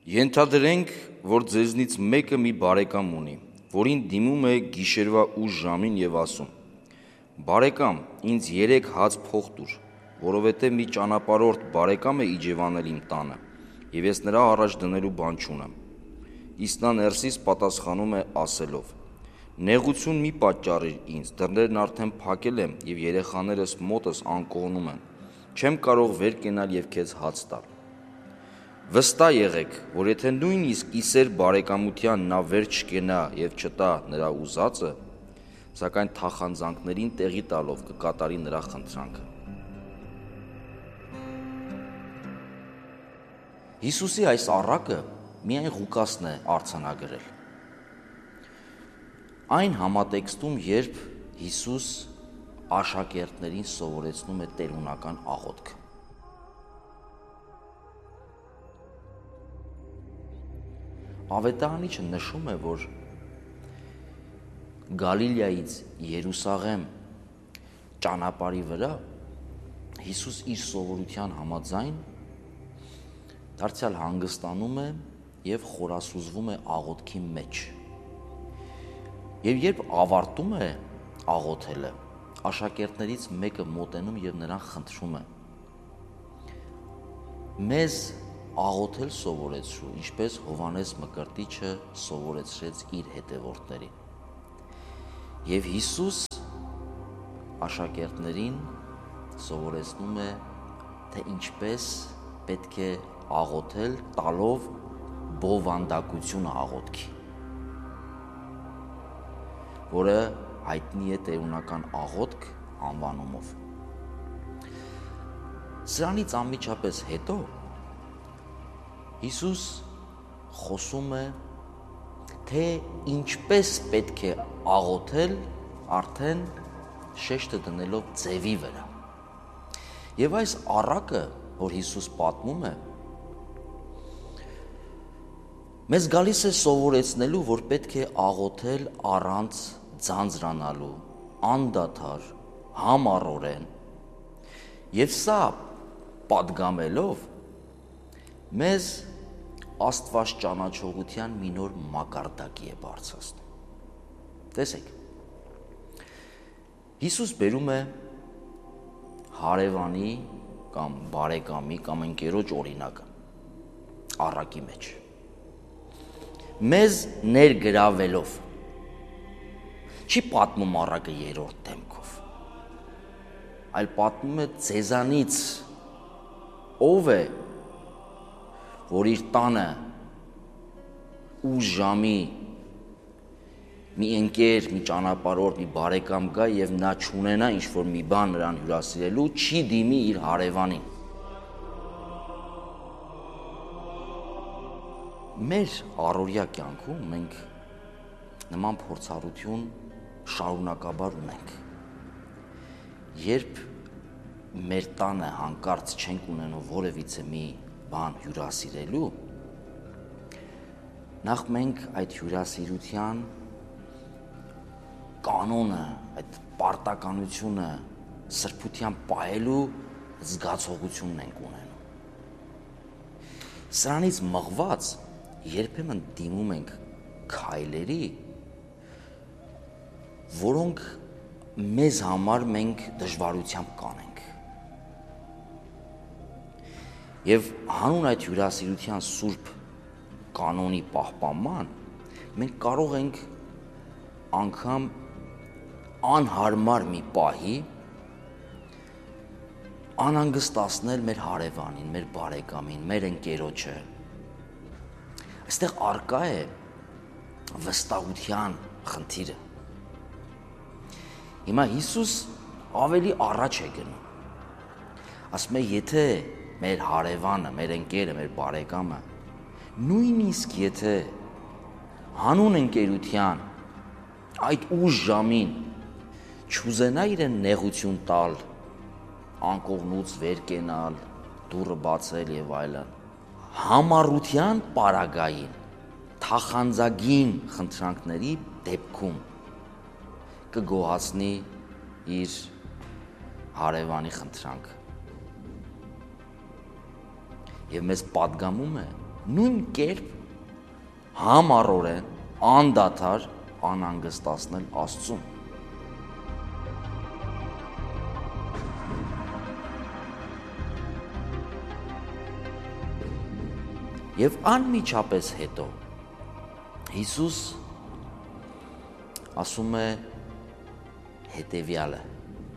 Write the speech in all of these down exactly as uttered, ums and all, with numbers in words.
Ենթադրենք, որ ձեզնից մեկը մի բարեկամ ունի, որին դիմում է գիշերվա ուշ ժամին և ասում. «Բարեկամ, ինձ երեք հաց փող տուր, որովհետև մի ճանապարհորդ բարեկամ է իջևանել իմ տանը, և ես նրա առաջ դնելու բան չունեմ»։ Իսկ նա ներսից պատասխանում է ասելով. «Նեղություն մի պատճառիր ինձ, դռներն արդեն փակել եմ և երեխաներս մոտս անկողնում են, չեմ կարող վեր կենալ և քեզ հաց տալ»։ Վստահ եղեք, որ եթե նույնիսկ իսեր բարեկամության նա վեր չկենա և չտա նրա ուզածը, սակայն թախանձանքներին տեղի տալով կկատարի նրա խնդրանքը։ Հիսուսի այս առակը միայն Ղուկասն է արձանագրել։ Այն համատեքստում, երբ Հիսուս աշակերտներին սովորեցնում է տերունական աղոթքը։ Ավետարանիչը նշում է, որ Գալիլեայից Երուսաղեմ ճանապարհի վրա Հիսուս իր սովորության համաձայն դարձյալ հանգստանում է և խորասուզվում է աղոթքի մեջ։ Եվ երբ ավարտում է աղոթելը, աշակերտներից մեկը մոտենում և նրան խնդրում է. «Մեզ աղոթել սովորեցրու, ինչպես Հովհաննես Մկրտիչը սովորեցրեց իր հետևորդներին»։ Եվ Հիսուս աշակերտներին սովորեցնում է, թե ինչպես պետք է աղոթել, տալով բովանդակությունը աղոթքի, որը հայտնի է տերունական աղոթք անվանումով։ Սրանից անմիջապես հետո Հիսուս խոսում է, թե ինչպես պետք է աղոթել, արդեն շեշտը դնելով ձևի վրա։ Եվ այս առակը, որ Հիսուս պատմում է, մեզ գալիս է սովորեցնելու, որ պետք է աղոթել առանց ձանձրանալու, անդադար, համառորեն, և սա պատգամելով մեզ աստվածճանաչողության մի նոր մակարդակի է բարձրացնում։ Տեսեք, Հիսուս բերում է հարևանի կամ բարեկամի կամ ընկերոջ օրինակը առակի մեջ, մեզ ներգրավելով, չի պատմում առակը երրորդ դեմքով, այլ պատմում է ձեզանից ով է, որ իր տանը ուշ ժամի մի ընկեր, մի ճանապարհորդ, մի բարեկամ գա և նա չունենա ինչ-որ մի բան նրան հյուրասիրելու, չի դիմի իր հարևանին։ Մեր առօրյա կյանքում մենք նման փորձառություն շարունակաբար ունենք։ Երբ մեր տանը հանկարծ չենք ունենում որևիցե մի բան հյուրասիրելու, նախ մենք այդ հյուրասիրության կանոնը, այդ պարտականությունը սրբությամբ պահելու զգացողությունն ենք ունենում։ Սրանից մղված երբեմն դիմում ենք քայլերի, որոնք մեզ համար մենք դժվարությամբ կանենք։ Եվ հանուն այդ հյուրասիրության սուրբ կանոնի պահպանման մենք կարող ենք անգամ անհարմար մի պահի անհանգստացնել մեր հարևանին, մեր բարեկամին, մեր ընկերոջը։ Այստեղ առկա է վստահության խնդիրը։ Հիմա Հիսուս ավելի առաջ է գնում, ասում է, եթե մեր հարևանը, մեր ընկերը, մեր բարեկամը, նույնիսկ եթե հանուն ընկերության այդ ուշ ժամին չուզենա իրեն նեղություն տալ, անկողնուց վեր կենալ, դուռը բացել և այլն, համառության պարագային, թախանձագին խնդրանքների դեպքում կգոհացնի իր հարևանի խնդրանքը։ Եվ մեզ պատգամում է, նույն կերպ համառորեն անդադար անհանգստացնել Աստծուն։ Եվ անմիջապես հետո Հիսուս ասում է հետևյալը.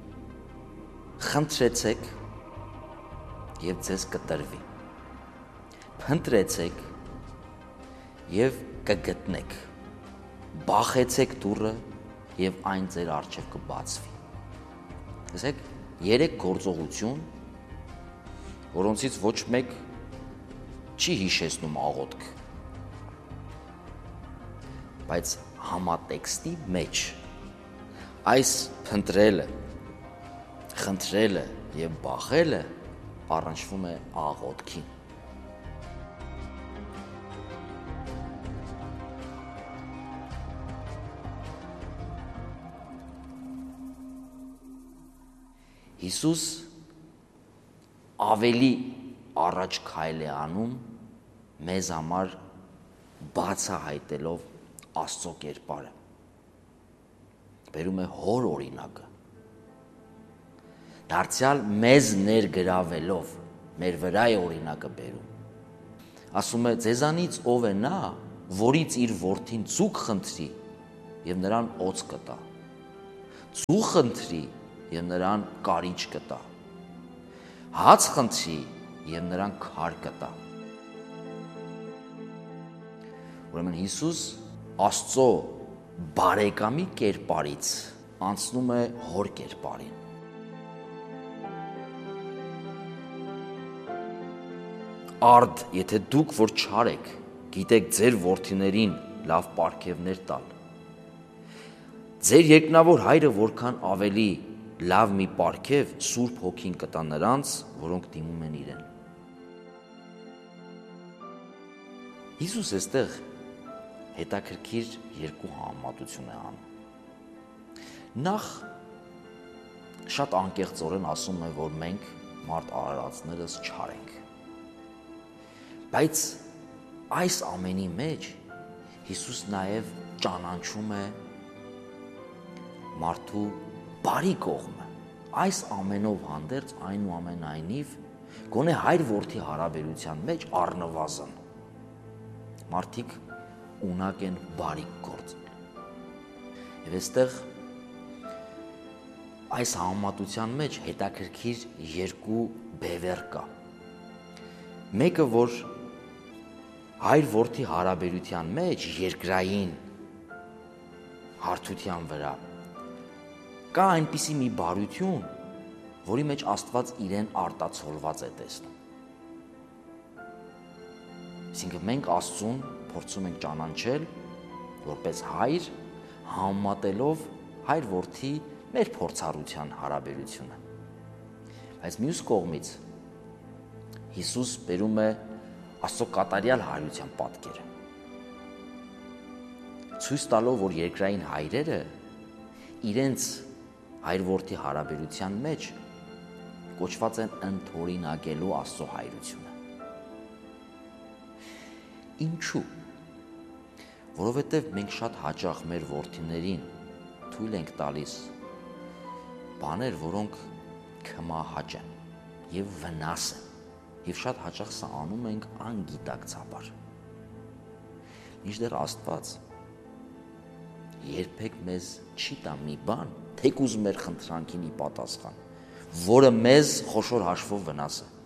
խնդրեցեք և ձեզ կտրվի, փնտրեցեք և կգտնեք, բախեցեք դուռը և այն ձեր առջև կբացվի։ Տեսեք, երեք գործողություն, որոնցից ոչ մեկ չի հիշեցնում աղոթք, բայց համատեքստի մեջ այս փնտրելը, խնդրելը և բախելը առնչվում է աղոթքին։ Հիսուս ավելի առաջ քայլ է անում մեզ համար բացահայտելով Աստծո կերպարը, բերում է հոր օրինակը, դարձյալ մեզ ներգրավելով մեր վրա է օրինակը բերում, ասում է ձեզանից ով է նա, որից իր որդին ձուկ խնդրի և նրան օձ կտա, ձու խնդրի և նրան կարիճ կտա, հաց խնդրի և նրան քար կտա։ Ուրեմն Հիսուս Աստծո բարեկամի կերպարից անցնում է հոր կերպարին։ Արդ, եթե դուք, որ չար եք, գիտեք ձեր որդիներին լավ պարգևներ տալ, ձեր երկնավոր Հայրը որքան ավելի լավ մի պարգև Սուրբ Հոգին կտա նրանց, որոնք դիմում են իրեն։ Հիսուս այստեղ հետաքրքիր երկու համեմատություն է անում։ Նախ շատ անկեղծորեն ասում է, որ մենք մարդ արարածներս չար ենք։ Բայց այս ամենի մեջ Հիսուս նաև ճանաչում է մարդու բարի կողմը, այս ամենով հանդերձ այնուամենայնիվ գոնե հայր-որդի հարաբերության մեջ առնվազն մարդիկ ունակ են բարիք գործել։ Եվ այստեղ այս համեմատության մեջ հետաքրքիր երկու բևեռ կա։ Մեկը, որ հայր-որդի հարաբերության մեջ երկրային հարթության վրա կա այնպիսի մի բարություն, որի մեջ Աստված իրեն արտացոլված է տեսնում։ Այսինքն մենք Աստծուն փորձում ենք ճանաչել որպես հայր, համեմատելով հայր-որդի մեր փորձառության հարաբերությունը։ Բայց մյուս կողմից Հիսուս բերում է Աստծո կատարյալ հայրության պատկերը, ցույց տալով, որ երկրային հայրերը իրենց հայր-որդի հարաբերության մեջ կոչված են ընդօրինակելու Աստծո հայրությունը։ Ինչու՞։ Որովհետև մենք շատ հաճախ մեր որդիներին թույլ ենք տալիս բաներ, որոնք քմահաճ են և վնաս են, և շատ հաճախ սա անում ենք անգիտակցաբար։ Մինչդեռ Աստված երբեք մեզ չի տա մի բան, թեկուզ մեր խնդրանքին ի պատասխան, որը մեզ խոշոր հաշվով վնաս է։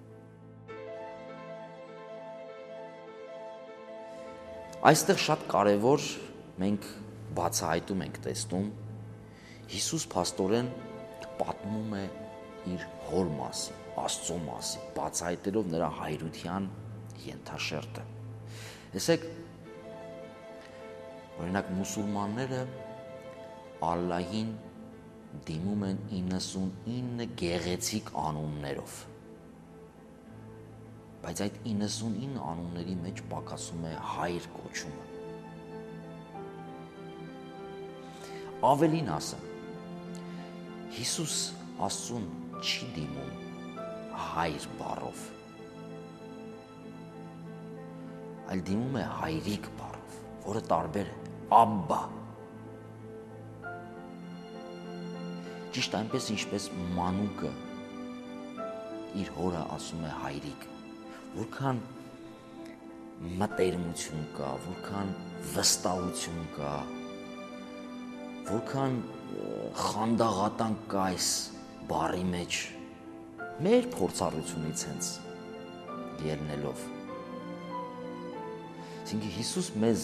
Այստեղ շատ կարևոր մենք բացահայտում ենք տեսնում, Հիսուս փաստորեն պատմում է իր հոր մասին, Աստծո մասին, բացահայտելով նրա հայրության ենթաշերտը։ Տեսեք, օրինակ մուսուլմանները Ալլահին դիմում են իննսունինը գեղեցիկ անուններով, բայց այդ իննսունինը անունների մեջ պակասում է հայր կոչումը։ Ավելին ասեմ, Հիսուս Աստծուն չի դիմում հայր բառով, այլ դիմում է հայրիկ բառով, որը տարբեր է, Աբբա։ Ճիշտ այնպես, ինչպես մանուկը իր հորը ասում է հայրիկ, որքան մտերմություն կա, որքան վստահություն կա, որքան խանդաղատանք կա այս բառի մեջ, մեր փորձառությունից հենց ելնելով։ Այսինքն Հիսուս մեզ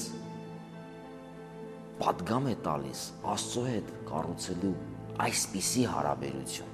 պատգամ է տալիս Աստծո հետ կառուցելու այսպիսի հարաբերություն,